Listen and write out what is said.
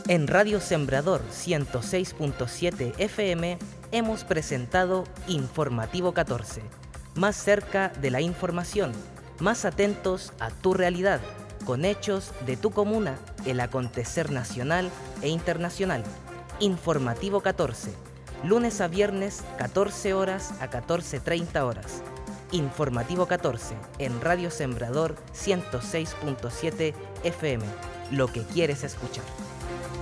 En Radio Sembrador 106.7 FM hemos presentado Informativo 14, más cerca de la información, más atentos a tu realidad, con hechos de tu comuna, el acontecer nacional e internacional. Informativo 14, lunes a viernes 14 horas a 14:30 horas. Informativo 14 en Radio Sembrador 106.7 FM, lo que quieres escuchar.